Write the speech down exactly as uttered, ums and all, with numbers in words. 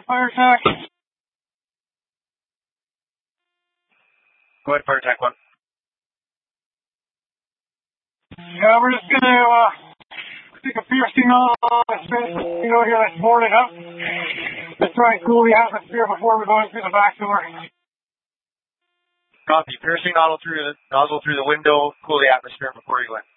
fire attack. Go ahead, fire attack one. Yeah, we're just gonna uh, stick a piercing on this face, you know, here that's boarded up. Let's try and cool the atmosphere before we go in through the back door. Copy. Piercing nozzle through the nozzle through the window. Cool the atmosphere before you go in.